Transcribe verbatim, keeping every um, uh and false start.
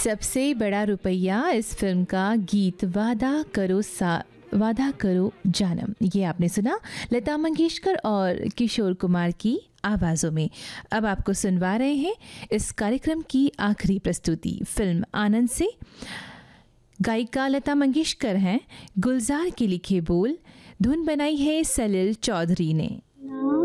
सबसे बड़ा रुपया इस फिल्म का गीत वादा करो सा वादा करो जानम, ये आपने सुना लता मंगेशकर और किशोर कुमार की आवाज़ों में। अब आपको सुनवा रहे हैं इस कार्यक्रम की आखिरी प्रस्तुति फिल्म आनंद से। गायिका लता मंगेशकर हैं, गुलजार के लिखे बोल, धुन बनाई है सलील चौधरी ने।